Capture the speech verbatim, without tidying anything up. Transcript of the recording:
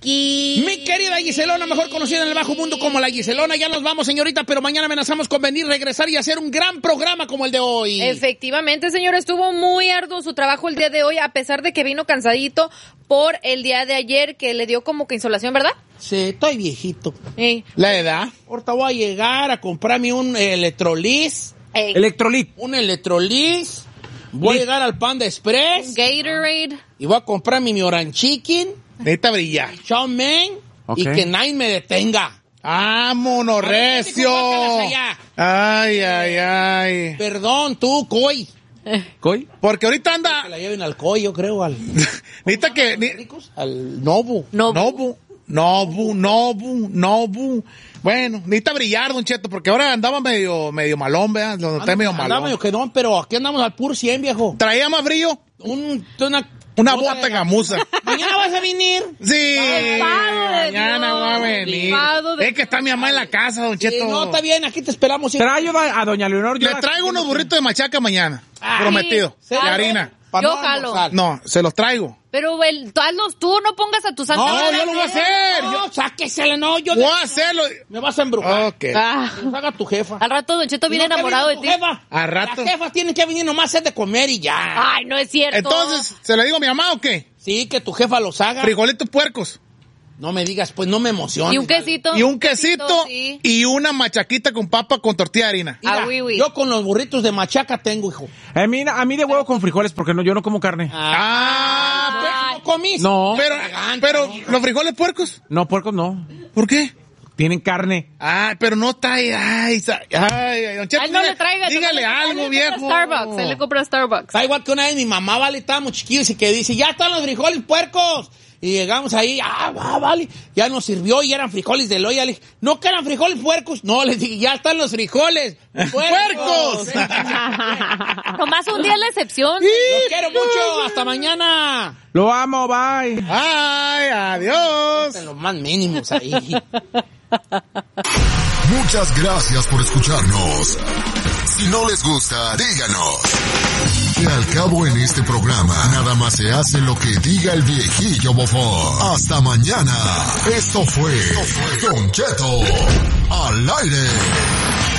Ricky. Mi querida Giselona, mejor conocida en el bajo mundo como la Giselona. Ya nos vamos, señorita, pero mañana amenazamos con venir, regresar y hacer un gran programa como el de hoy. Efectivamente, señor, estuvo muy arduo su trabajo el día de hoy, a pesar de que vino cansadito por el día de ayer, que le dio como que insolación, ¿verdad? Sí, estoy viejito. Sí. La edad. Ahorita voy a llegar a comprarme un electrolis. Ey. Electrolit. Un electrolis. Voy a llegar al Panda Express. Gatorade. Y voy a comprarme mi Orange Chicken. Necesita brillar. Chow mein. Ok. Y que nadie me detenga. ¡Vámonos, recio! Allá. Ay, ay, ay. Perdón, tú, Coy. ¿Coy? Porque ahorita Que anda... la lleven al Coy, yo creo, al... Necesita que... ni- ricos, al Nobu. No. Nobu, Nobu, Nobu, Nobu. Bueno, necesita brillar, Don Cheto, porque ahora andaba medio, medio malón, ¿verdad? Lo noté medio Andaba malón. medio que no, pero aquí andamos al puro cien, viejo. Traía más brillo, Un, una... una bota gamuza. Mañana vas a venir. Sí, Padre mañana Dios, va a venir. padre de Es que está mi mamá en la casa, Don Sí, Cheto. no, está bien, aquí te esperamos. sí. Traigo a doña Leonor. yo Le la- traigo unos burritos de machaca mañana, Ay, prometido, ¿sí? de Jalo. harina. Pa' Yo no jalo. almorzar. No, se los traigo. Pero el, tú hazlos tú, no pongas a tus santas. No, yo lo voy a hacer. No, sáquesela, no, yo... Voy a hacerlo. Me vas a embrujar. Ok. Ah, Nos haga tu jefa. al rato Don Cheto viene No, que enamorado de venga ti. tu jefa. A rato. Las jefas tienen que venir nomás a hacer de comer y ya. Ay, no es cierto. Entonces, ¿se le digo a mi mamá o qué? Sí, que tu jefa los haga. Frijolitos puercos. No me digas, pues no me emociones. Y un quesito. Y un quesito sí. y una machaquita con papa con tortilla de harina. Mira, Ah, oui, oui. yo con los burritos de machaca tengo, hijo. A mí, a mí de huevo con frijoles, porque no, yo no como carne. Ah, ¿No comiste? No. pero, Tragante, pero ¿no? los frijoles puercos, No, puercos no. ¿por qué? Tienen carne. Ah, pero no está ahí, ay, sa- ay, ay, don Cheto, Ay, no diga- le traiga. dígale no le- algo, él le viejo. compra Starbucks, él le compra Starbucks. Está igual que una vez mi mamá, vale, estábamos chiquillos y que dice, ya están los frijoles puercos. Y llegamos ahí, ah, va, vale, ya nos sirvió y eran frijoles de loya. Le dije, no que eran frijoles puercos. No, les dije, ya están los frijoles puercos. ¡Puercos! Nomás un día es la excepción. Los quiero mucho, hasta mañana. Lo amo, bye. Ay, adiós. En los más mínimos ahí. Muchas gracias por escucharnos. Si no les gusta, díganos. Que al cabo en este programa, nada más se hace lo que diga el viejillo bofón. Hasta mañana. Esto fue Don Cheto al aire.